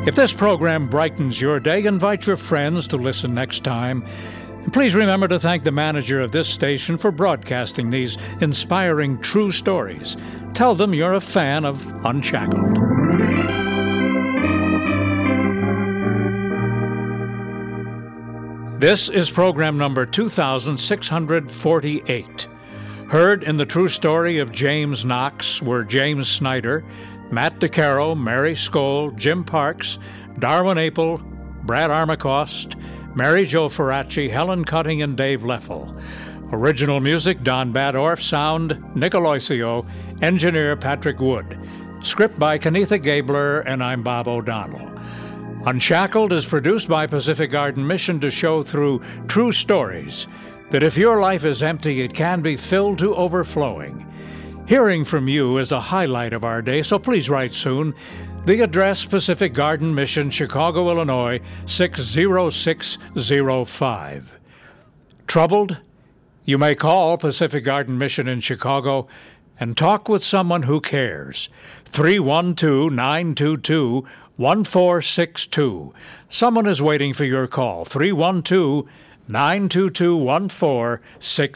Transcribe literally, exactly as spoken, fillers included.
If this program brightens your day, invite your friends to listen next time. And please remember to thank the manager of this station for broadcasting these inspiring true stories. Tell them you're a fan of Unshackled. This is program number two thousand six hundred forty-eight. Heard in the true story of James Knox were James Snyder, Matt DeCaro, Mary Skoll, Jim Parks, Darwin Apel, Brad Armacost, Mary Jo Ferracci, Helen Cutting, and Dave Leffel. Original music, Don Badorf. Sound, Nick Aloisio. Engineer, Patrick Wood. Script by Kenitha Gabler, and I'm Bob O'Donnell. Unshackled is produced by Pacific Garden Mission to show through true stories that if your life is empty, it can be filled to overflowing. Hearing from you is a highlight of our day, so please write soon. The address, Pacific Garden Mission, Chicago, Illinois, six zero six zero five. Troubled? You may call Pacific Garden Mission in Chicago and talk with someone who cares. three one two, nine two two, one four six two. Someone is waiting for your call. three one two, nine two two, one four six two.